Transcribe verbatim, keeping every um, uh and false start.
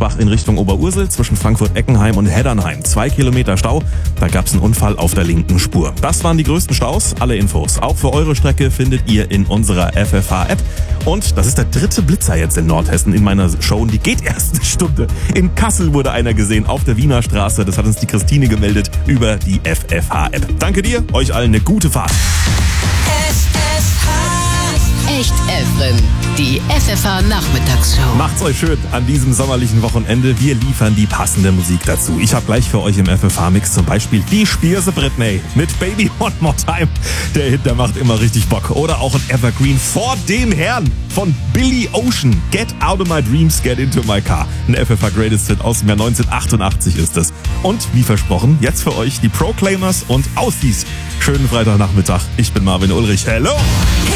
schwach in Richtung Oberursel zwischen Frankfurt-Eckenheim und Heddernheim. Zwei Kilometer Stau, da gab es einen Unfall auf der linken Spur. Das waren die größten Staus. Alle Infos, auch für eure Strecke, findet ihr in unserer F F H-App. Und das ist der dritte Blitzer jetzt in Nordhessen in meiner Show. Und die geht erst eine Stunde. In Kassel wurde einer gesehen auf der Wiener Straße. Das hat uns die Christine gemeldet über die F F H-App. Danke dir, euch allen eine gute Fahrt. F F H. Echt Efren, die F F H-Nachmittagsshow. Macht's euch schön an diesem sommerlichen Wochenende. Wir liefern die passende Musik dazu. Ich habe gleich für euch im F F H-Mix zum Beispiel die Spierse Britney mit Baby One More Time. Der Hit, der macht immer richtig Bock. Oder auch ein Evergreen vor dem Herrn von Billy Ocean. Get Out of My Dreams, Get Into My Car. Ein F F H Greatest Hit aus dem Jahr neunzehnhundertachtundachtzig ist es. Und wie versprochen, jetzt für euch die Proclaimers und Aussies. Schönen Freitagnachmittag. Ich bin Marvin Ulrich. Hello!